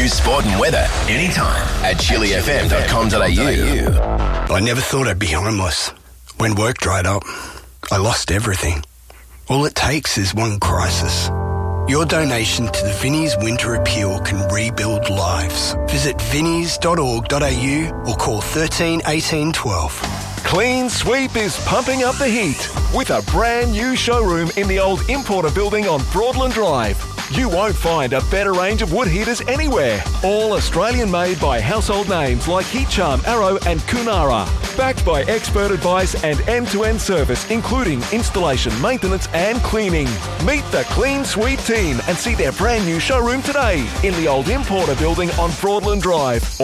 News, sport and weather anytime at chillyfm.com.au. I never thought I'd be homeless. When work dried up, I lost everything. All it takes is one crisis. Your donation to the Vinnie's Winter Appeal can rebuild lives. Visit vinnies.org.au or call 13 18 12. Clean Sweep is pumping up the heat with a brand new showroom in the old Importer building on Broadland Drive. You won't find a better range of wood heaters anywhere. All Australian made by household names like Heat Charm, Arrow and Kunara. Backed by expert advice and end-to-end service including installation, maintenance and cleaning. Meet the Clean Sweep team and see their brand new showroom today in the old Importer building on Broadland Drive.